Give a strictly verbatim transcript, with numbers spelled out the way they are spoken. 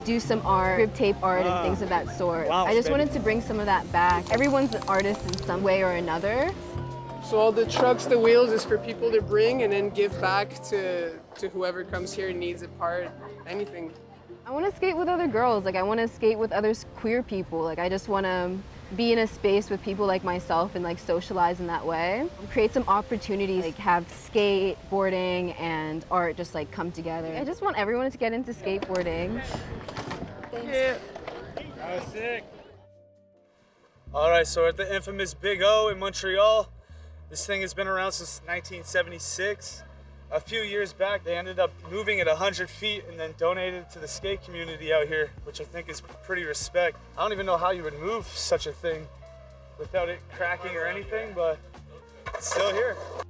do some art, grip tape art and things of that sort. Wow, I just baby. wanted to bring some of that back. Everyone's an artist in some way or another. So all the trucks, the wheels is for people to bring and then give back to, to whoever comes here and needs a part, anything. I want to skate with other girls. Like I want to skate with other queer people. Like I just want to be in a space with people like myself and like socialize in that way. Create some opportunities, like have skateboarding and art just like come together. I just want everyone to get into skateboarding. Thanks. Yeah. That was sick. All right, so we're at the infamous Big O in Montreal. This thing has been around since nineteen seventy-six. A few years back, they ended up moving it one hundred feet and then donated it to the skate community out here, which I think is pretty respect. I don't even know how you would move such a thing without it cracking or anything, but it's still here.